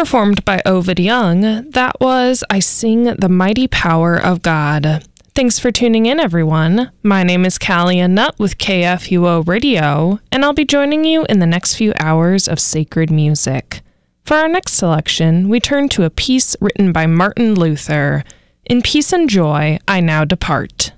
Performed by Ovid Young, that was I Sing the Mighty Power of God. Thanks for tuning in, everyone. My name is Callie Nutt with KFUO Radio, and I'll be joining you in the next few hours of sacred music. For our next selection, we turn to a piece written by Martin Luther. In peace and joy, I now depart.